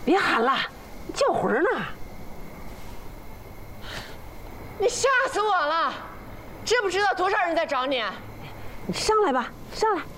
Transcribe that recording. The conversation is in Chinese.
别喊了，叫魂呢。 你吓死我了！知不知道多少人在找你？ 你上来吧，上来。